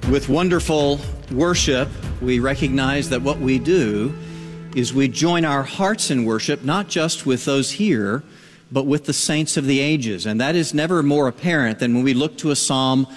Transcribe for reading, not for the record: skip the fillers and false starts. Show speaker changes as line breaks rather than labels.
With wonderful worship, we recognize that what we do is we join our hearts in worship, not just with those here, but with the saints of the ages. And that is never more apparent than when we look to a psalm